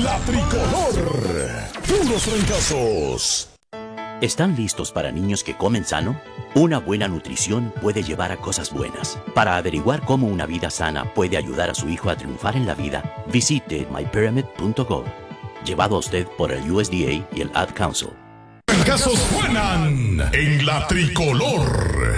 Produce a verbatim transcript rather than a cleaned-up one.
La Tricolor. Puros fracasos. ¿Están listos para niños que comen sano? Una buena nutrición puede llevar a cosas buenas. Para averiguar cómo una vida sana puede ayudar a su hijo a triunfar en la vida, visite my pyramid punto gov. Llevado a usted por el U S D A y el Ad Council. Fracasos suenan en La Tricolor.